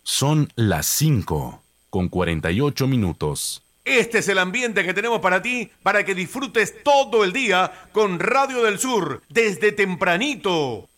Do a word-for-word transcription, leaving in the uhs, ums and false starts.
Son las cinco con cuarenta y ocho minutos. Este es el ambiente que tenemos para ti, para que disfrutes todo el día con Radio del Sur, desde tempranito.